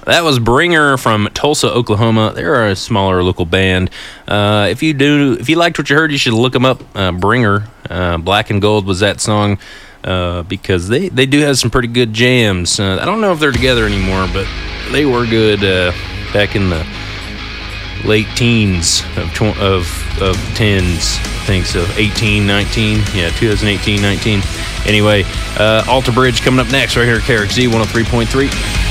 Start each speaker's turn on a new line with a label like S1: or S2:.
S1: That was Bringer from Tulsa, Oklahoma. They're a smaller local band. If you liked what you heard, you should look them up. Bringer, Black and Gold was that song, because they do have some pretty good jams. I don't know if they're together anymore, but they were good back in the late teens of tens, I think so. 18, 19, yeah, 2018, 19. Anyway, Alter Bridge coming up next right here at KRXZ 103.3.